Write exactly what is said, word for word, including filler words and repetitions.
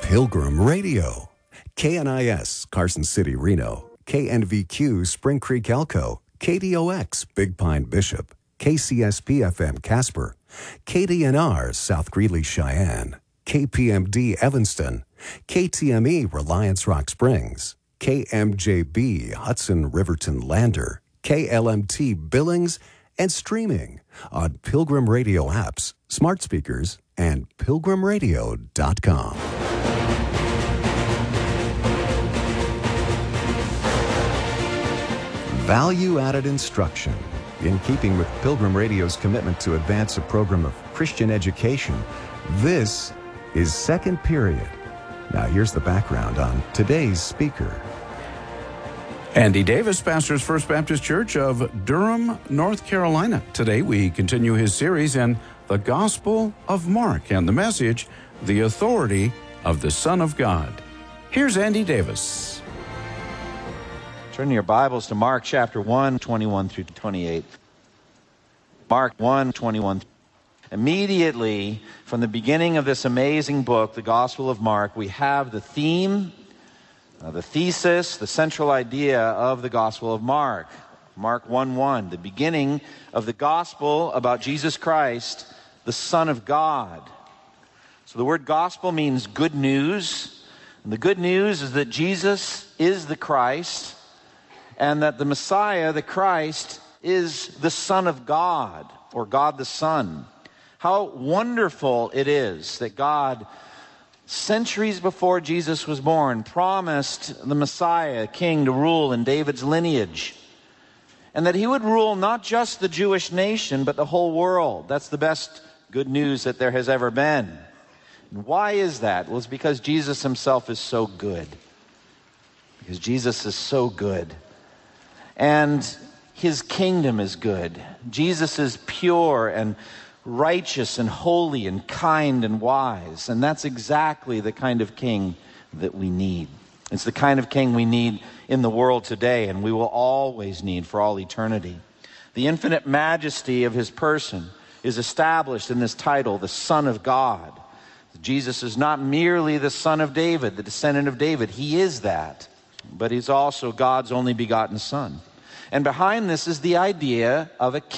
Pilgrim Radio. K N I S, Carson City, Reno. K N V Q, Spring Creek, Elko. K D O X, Big Pine, Bishop. K C S P F M, Casper. K D N R, South Greeley, Cheyenne. K P M D, Evanston. K T M E, Reliance Rock Springs. K M J B, Hudson Riverton Lander. K L M T, Billings. And streaming on Pilgrim Radio apps, smart speakers, and pilgrim radio dot com. Value-added instruction. In keeping with Pilgrim Radio's commitment to advance a program of Christian education, this is Second Period. Now here's the background on today's speaker. Andy Davis pastors First Baptist Church of Durham, North Carolina. Today we continue his series in the Gospel of Mark and the message, the authority of the Son of God. Here's Andy Davis. Turn your Bibles to Mark chapter one, twenty-one through twenty-eight. Mark one, twenty-one. Immediately from the beginning of this amazing book, the Gospel of Mark, we have the theme, uh, the thesis, the central idea of the Gospel of Mark. Mark one one, the beginning of the Gospel about Jesus Christ, the Son of God. So the word gospel means good news. And the good news is that Jesus is the Christ, and that the Messiah, the Christ, is the Son of God, or God the Son. How wonderful it is that God, centuries before Jesus was born, promised the Messiah, King, to rule in David's lineage. And that he would rule not just the Jewish nation, but the whole world. That's the best good news that there has ever been. And why is that? Well, it's because Jesus himself is so good. Because Jesus is so good. And his kingdom is good. Jesus is pure and righteous and holy and kind and wise. And that's exactly the kind of king that we need. It's the kind of king we need in the world today, and we will always need for all eternity. The infinite majesty of his person is established in this title, the Son of God. Jesus is not merely the son of David, the descendant of David. He is that. But he's also God's only begotten Son. And behind this is the idea of a